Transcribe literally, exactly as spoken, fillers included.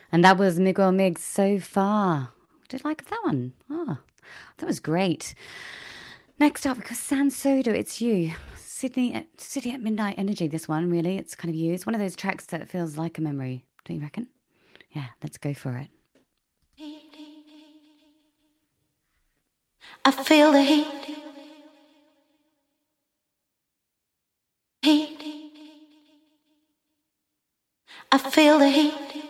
And that was Miguel Miggs so far. Did you like that one? Oh, that was great. Next up, because Sans Soda, it's you. Sydney at City at Midnight Energy, this one, really. It's kind of you. It's one of those tracks that feels like a memory, don't you reckon? Yeah, let's go for it. I feel the heat, heat. I feel the heat.